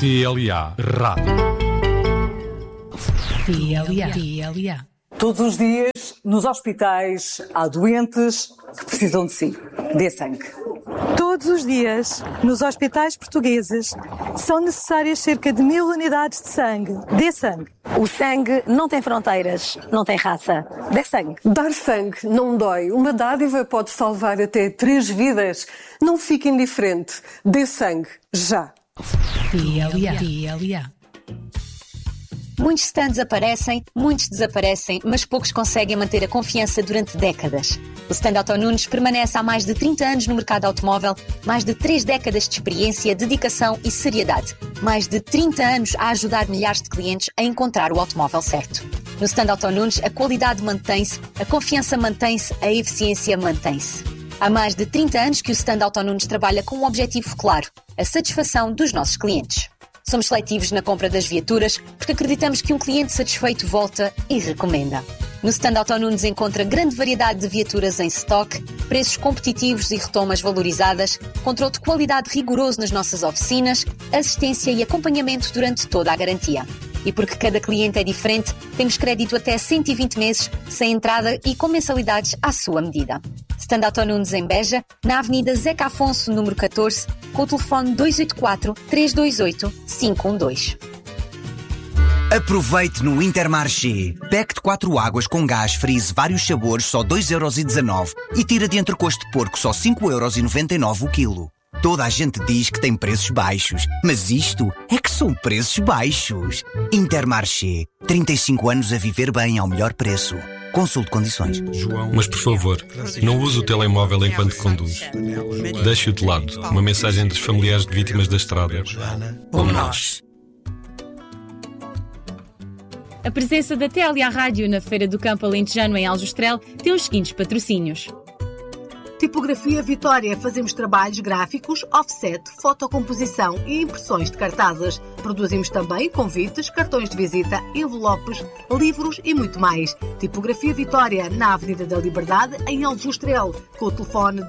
TLA Rádio. TLA. Todos os dias, nos hospitais, há doentes que precisam de si. Dê sangue. Todos os dias, nos hospitais portugueses, são necessárias cerca de 1000 unidades de sangue. Dê sangue. O sangue não tem fronteiras, não tem raça. Dê sangue. Dar sangue não dói. Uma dádiva pode salvar até 3 vidas. Não fique indiferente. Dê sangue, já. TLA. Muitos stands aparecem, muitos desaparecem, mas poucos conseguem manter a confiança durante décadas. O stand Auto Nunes permanece há mais de 30 anos no mercado automóvel, mais de 3 décadas de experiência, dedicação e seriedade. Mais de 30 anos a ajudar milhares de clientes a encontrar o automóvel certo. No stand Auto Nunes, a qualidade mantém-se, a confiança mantém-se, a eficiência mantém-se. Há mais de 30 anos que o stand Auto Nunes trabalha com um objetivo claro, a satisfação dos nossos clientes. Somos seletivos na compra das viaturas porque acreditamos que um cliente satisfeito volta e recomenda. No stand Auto Nunes encontra grande variedade de viaturas em stock, preços competitivos e retomas valorizadas, controle de qualidade rigoroso nas nossas oficinas, assistência e acompanhamento durante toda a garantia. E porque cada cliente é diferente, temos crédito até 120 meses, sem entrada e com mensalidades à sua medida. Stand Auto Nunes em Beja, na Avenida Zeca Afonso, número 14, com o telefone 284-328-512. Aproveite no Intermarché. Pack de 4 águas com gás freeze vários sabores só 2,19€ e tira de entrecosto de porco só 5,99€ o quilo. Toda a gente diz que tem preços baixos, mas isto é que são preços baixos. Intermarché. 35 anos a viver bem ao melhor preço. Consulte condições. Mas por favor, não use o telemóvel enquanto conduz. Deixe-o de lado. Uma mensagem dos familiares de vítimas da estrada. Como nós. A presença da TLA Rádio na Feira do Campo Alentejano em Aljustrel tem os seguintes patrocínios. Tipografia Vitória. Fazemos trabalhos gráficos, offset, fotocomposição e impressões de cartazes. Produzimos também convites, cartões de visita, envelopes, livros e muito mais. Tipografia Vitória, na Avenida da Liberdade, em Aljustrel, com o telefone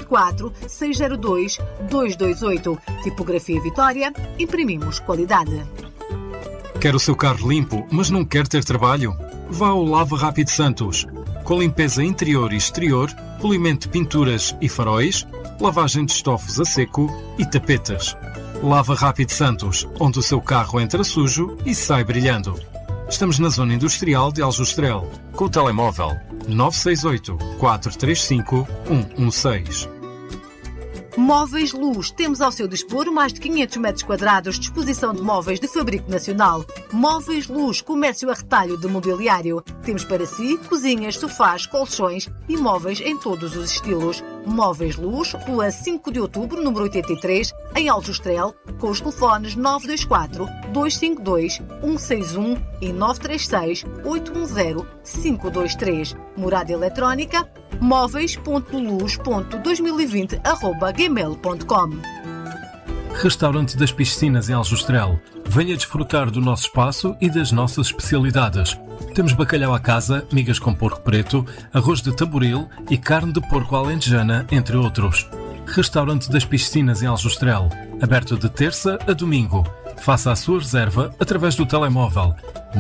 284-602-228. Tipografia Vitória, imprimimos qualidade. Quer o seu carro limpo, mas não quer ter trabalho? Vá ao Lava Rápido Santos. Com limpeza interior e exterior, polimento de pinturas e faróis, lavagem de estofos a seco e tapetas. Lava Rápido Santos, onde o seu carro entra sujo e sai brilhando. Estamos na zona industrial de Aljustrel, com o telemóvel 968 435 116. Móveis Luz. Temos ao seu dispor mais de 500 metros quadrados de exposição de móveis de fabrico nacional. Móveis Luz, comércio a retalho de mobiliário. Temos para si cozinhas, sofás, colchões e móveis em todos os estilos. Móveis Luz, Rua 5 de Outubro, número 83, em Aljustrel, com os telefones 924-252-161 e 936-810-523. Morada eletrónica móveis.luz.2020@gmail.com. Restaurante das Piscinas em Aljustrel. Venha desfrutar do nosso espaço e das nossas especialidades. Temos bacalhau à casa, migas com porco preto, arroz de tamboril e carne de porco alentejana, entre outros. Restaurante das Piscinas em Aljustrel. Aberto de terça a domingo. Faça a sua reserva através do telemóvel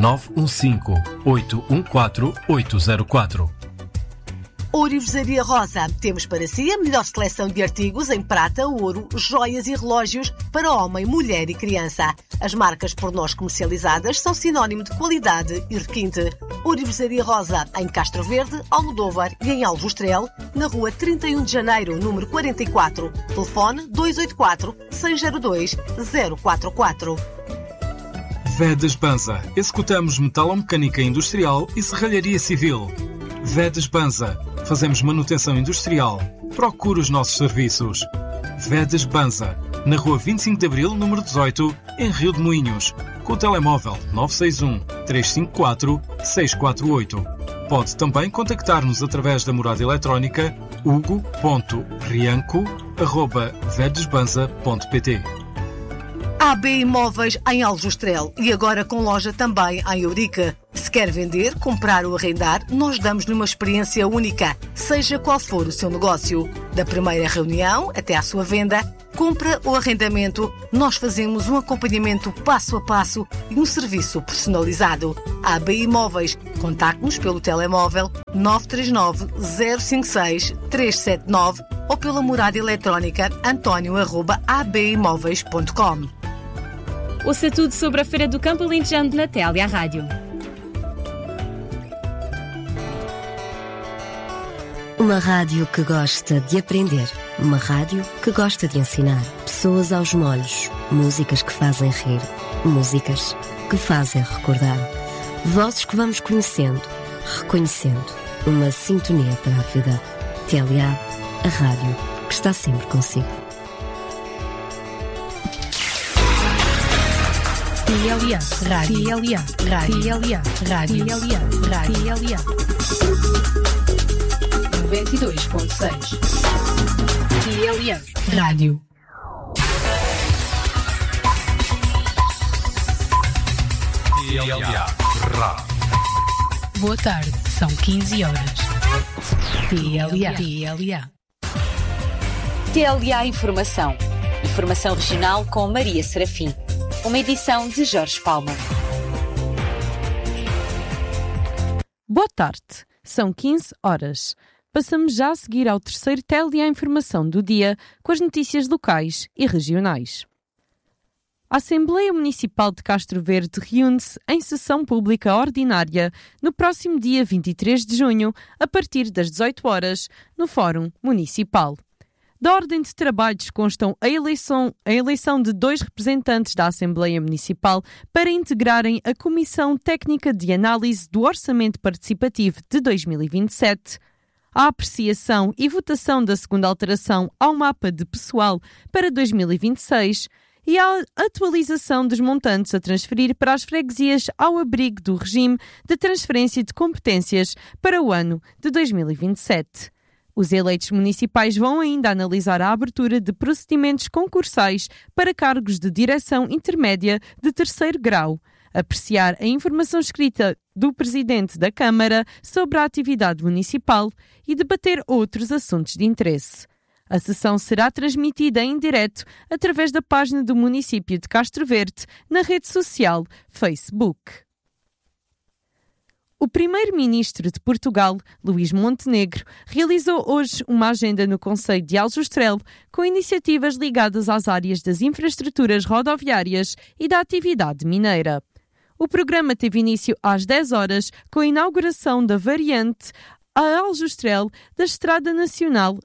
915-814-804. Ourivesaria Rosa. Temos para si a melhor seleção de artigos em prata, ouro, joias e relógios para homem, mulher e criança. As marcas por nós comercializadas são sinónimo de qualidade e requinte. Ourivesaria Rosa, em Castro Verde, Almodóvar e em Aljustrel, na rua 31 de Janeiro, número 44. Telefone 284-602-044. Vedas Banza. Executamos metalomecânica industrial e serralharia civil. Vedas Banza. Fazemos manutenção industrial. Procure os nossos serviços. Vedas Banza. Na rua 25 de Abril, número 18, em Rio de Moinhos. Com o telemóvel 961-354-648. Pode também contactar-nos através da morada eletrónica hugo.rianco@vedesbanza.pt. AB Imóveis em Aljustrel e agora com loja também em Eurique. Se quer vender, comprar ou arrendar, nós damos-lhe uma experiência única, seja qual for o seu negócio. Da primeira reunião até à sua venda, compra ou arrendamento, nós fazemos um acompanhamento passo a passo e um serviço personalizado. AB Imóveis. Contacte-nos pelo telemóvel 939 056 379 ou pela morada eletrónica antonio@abimóveis.com. Ouça tudo sobre a Feira do Campo Alentejano na TLA Rádio. Uma rádio que gosta de aprender. Uma rádio que gosta de ensinar. Pessoas aos molhos. Músicas que fazem rir. Músicas que fazem recordar. Vozes que vamos conhecendo, reconhecendo. Uma sintonia para a vida. TLA, a rádio que está sempre consigo. TLA, rádio. TLA, rádio. TLA, rádio. TLA, rádio. TLA. 92.6 TLA Rádio. TLA Rádio. Boa tarde, são 15 horas. TLA. TLA Informação. Informação regional com Maria Serafim. Uma edição de Jorge Palma. Boa tarde, são 15 horas. Passamos já a seguir ao terceiro TLA Informação do dia com as notícias locais e regionais. A Assembleia Municipal de Castro Verde reúne-se em sessão pública ordinária no próximo dia 23 de junho, a partir das 18 horas, no Fórum Municipal. Da ordem de trabalhos constam a eleição de 2 representantes da Assembleia Municipal para integrarem a Comissão Técnica de Análise do Orçamento Participativo de 2027, a apreciação e votação da segunda alteração ao mapa de pessoal para 2026 e a atualização dos montantes a transferir para as freguesias ao abrigo do regime de transferência de competências para o ano de 2027. Os eleitos municipais vão ainda analisar a abertura de procedimentos concursais para cargos de direção intermédia de 3º grau, apreciar a informação escrita do Presidente da Câmara sobre a atividade municipal e debater outros assuntos de interesse. A sessão será transmitida em direto através da página do município de Castro Verde na rede social Facebook. O primeiro-ministro de Portugal, Luís Montenegro, realizou hoje uma agenda no concelho de Aljustrel com iniciativas ligadas às áreas das infraestruturas rodoviárias e da atividade mineira. O programa teve início às 10 horas com a inauguração da variante a Aljustrel da Estrada Nacional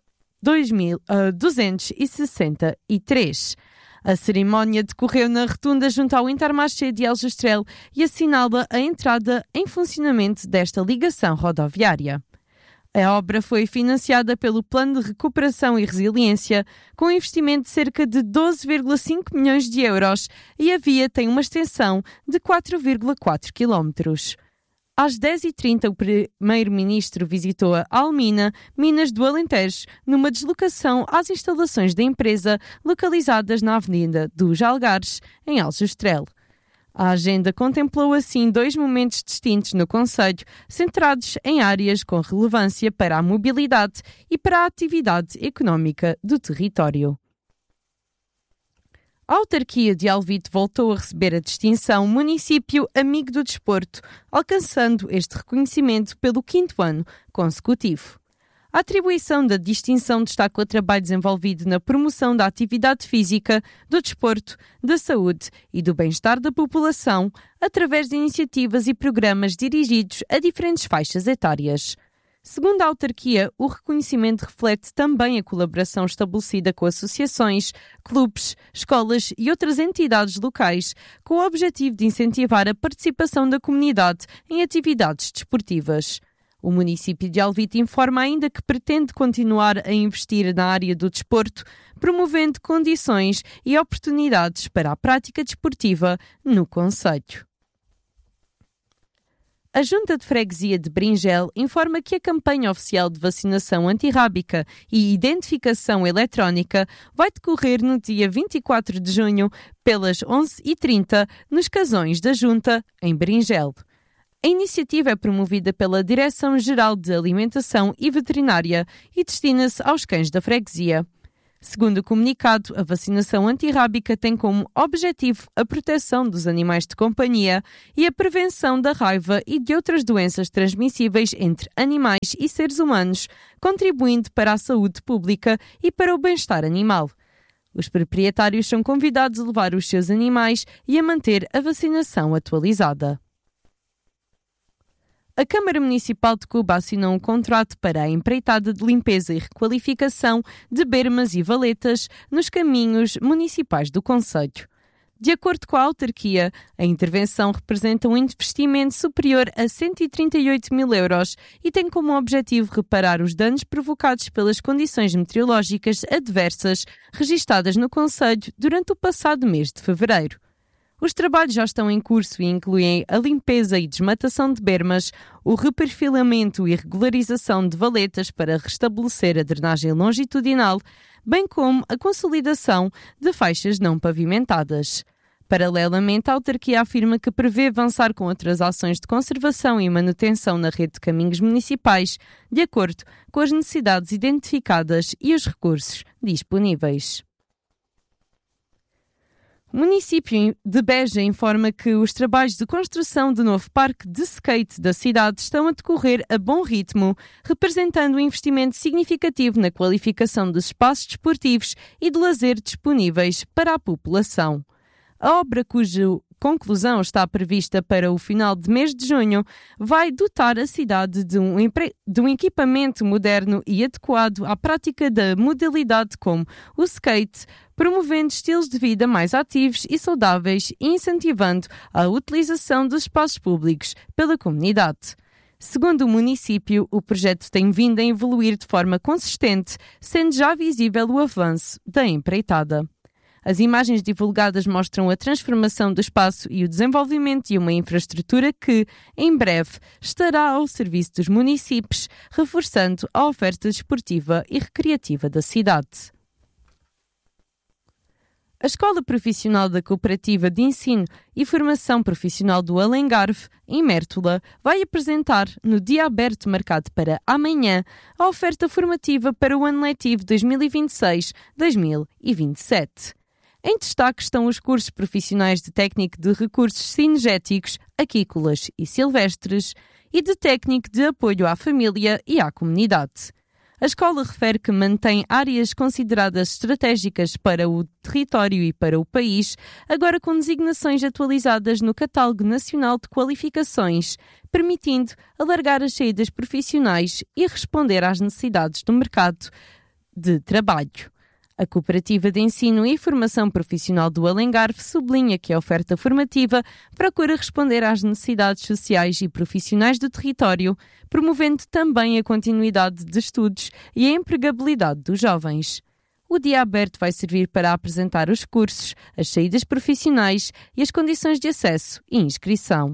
263. A cerimónia decorreu na rotunda junto ao Intermarché de Aljustrel e assinala a entrada em funcionamento desta ligação rodoviária. A obra foi financiada pelo Plano de Recuperação e Resiliência, com investimento de cerca de 12,5 milhões de euros e a via tem uma extensão de 4,4 quilómetros. Às 10h30, o primeiro-ministro visitou a Almina, Minas do Alentejo, numa deslocação às instalações da empresa localizadas na Avenida dos Algares, em Aljustrel. A agenda contemplou assim 2 momentos distintos no concelho, centrados em áreas com relevância para a mobilidade e para a atividade económica do território. A autarquia de Alvite voltou a receber a distinção Município Amigo do Desporto, alcançando este reconhecimento pelo 5º ano consecutivo. A atribuição da distinção destaca o trabalho desenvolvido na promoção da atividade física, do desporto, da saúde e do bem-estar da população, através de iniciativas e programas dirigidos a diferentes faixas etárias. Segundo a autarquia, o reconhecimento reflete também a colaboração estabelecida com associações, clubes, escolas e outras entidades locais, com o objetivo de incentivar a participação da comunidade em atividades desportivas. O município de Alvite informa ainda que pretende continuar a investir na área do desporto, promovendo condições e oportunidades para a prática desportiva no concelho. A Junta de Freguesia de Bringel informa que a campanha oficial de vacinação antirrábica e identificação eletrónica vai decorrer no dia 24 de junho, pelas 11h30, nos casões da Junta, em Bringel. A iniciativa é promovida pela Direção-Geral de Alimentação e Veterinária e destina-se aos cães da freguesia. Segundo o comunicado, a vacinação antirrábica tem como objetivo a proteção dos animais de companhia e a prevenção da raiva e de outras doenças transmissíveis entre animais e seres humanos, contribuindo para a saúde pública e para o bem-estar animal. Os proprietários são convidados a levar os seus animais e a manter a vacinação atualizada. A Câmara Municipal de Cuba assinou um contrato para a empreitada de limpeza e requalificação de bermas e valetas nos caminhos municipais do concelho. De acordo com a autarquia, a intervenção representa um investimento superior a 138 mil euros e tem como objetivo reparar os danos provocados pelas condições meteorológicas adversas registadas no concelho durante o passado mês de fevereiro. Os trabalhos já estão em curso e incluem a limpeza e desmatação de bermas, o reperfilamento e regularização de valetas para restabelecer a drenagem longitudinal, bem como a consolidação de faixas não pavimentadas. Paralelamente, a autarquia afirma que prevê avançar com outras ações de conservação e manutenção na rede de caminhos municipais, de acordo com as necessidades identificadas e os recursos disponíveis. O município de Beja informa que os trabalhos de construção do novo parque de skate da cidade estão a decorrer a bom ritmo, representando um investimento significativo na qualificação dos espaços desportivos e de lazer disponíveis para a população. A obra, cuja conclusão está prevista para o final de mês de junho, vai dotar a cidade de um equipamento moderno e adequado à prática da modalidade como o skate, promovendo estilos de vida mais ativos e saudáveis e incentivando a utilização dos espaços públicos pela comunidade. Segundo o município, o projeto tem vindo a evoluir de forma consistente, sendo já visível o avanço da empreitada. As imagens divulgadas mostram a transformação do espaço e o desenvolvimento de uma infraestrutura que, em breve, estará ao serviço dos municípios, reforçando a oferta desportiva e recreativa da cidade. A Escola Profissional da Cooperativa de Ensino e Formação Profissional do Alengarve, em Mértola, vai apresentar, no dia aberto marcado para amanhã, a oferta formativa para o ano letivo 2026-2027. Em destaque estão os cursos profissionais de técnico de recursos cinegéticos, aquícolas e silvestres e de técnico de apoio à família e à comunidade. A escola refere que mantém áreas consideradas estratégicas para o território e para o país, agora com designações atualizadas no Catálogo Nacional de Qualificações, permitindo alargar as saídas profissionais e responder às necessidades do mercado de trabalho. A Cooperativa de Ensino e Formação Profissional do Alengarve sublinha que a oferta formativa procura responder às necessidades sociais e profissionais do território, promovendo também a continuidade de estudos e a empregabilidade dos jovens. O dia aberto vai servir para apresentar os cursos, as saídas profissionais e as condições de acesso e inscrição.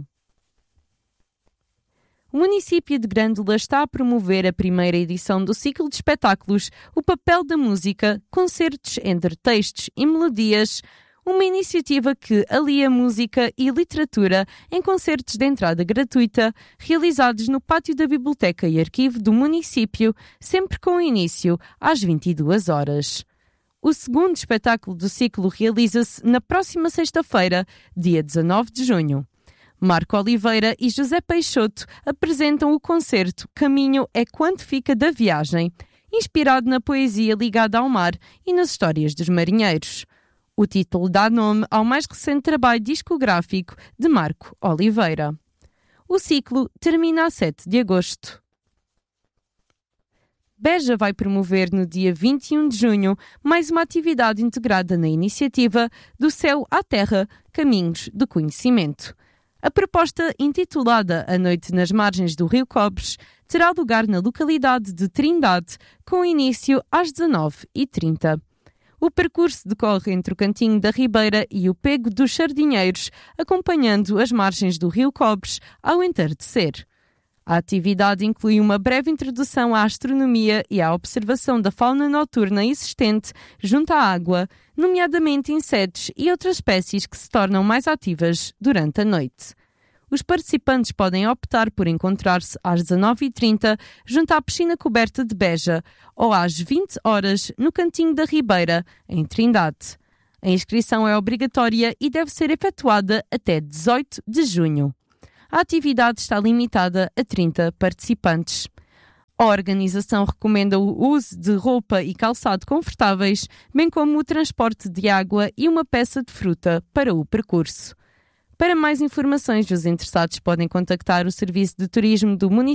O município de Grândola está a promover a primeira edição do ciclo de espetáculos O Papel da Música, concertos entre textos e melodias, uma iniciativa que alia música e literatura em concertos de entrada gratuita, realizados no pátio da Biblioteca e Arquivo do município, sempre com início às 22 horas. O segundo espetáculo do ciclo realiza-se na próxima sexta-feira, dia 19 de junho. Marco Oliveira e José Peixoto apresentam o concerto Caminho é Quando Fica da Viagem, inspirado na poesia ligada ao mar e nas histórias dos marinheiros. O título dá nome ao mais recente trabalho discográfico de Marco Oliveira. O ciclo termina a 7 de agosto. Beja vai promover no dia 21 de junho mais uma atividade integrada na iniciativa Do Céu à Terra, Caminhos do Conhecimento. A proposta, intitulada A Noite nas Margens do Rio Cobres, terá lugar na localidade de Trindade, com início às 19h30. O percurso decorre entre o Cantinho da Ribeira e o Pego dos Sardinheiros, acompanhando as margens do Rio Cobres ao entardecer. A atividade inclui uma breve introdução à astronomia e à observação da fauna noturna existente junto à água, nomeadamente insetos e outras espécies que se tornam mais ativas durante a noite. os participantes podem optar por encontrar-se às 19h30 junto à piscina coberta de Beja ou às 20 horas no Cantinho da Ribeira, em Trindade. A inscrição é obrigatória e deve ser efetuada até 18 de junho. A atividade está limitada a 30 participantes. A organização recomenda o uso de roupa e calçado confortáveis, bem como o transporte de água e uma peça de fruta para o percurso. Para mais informações, os interessados podem contactar o Serviço de Turismo do município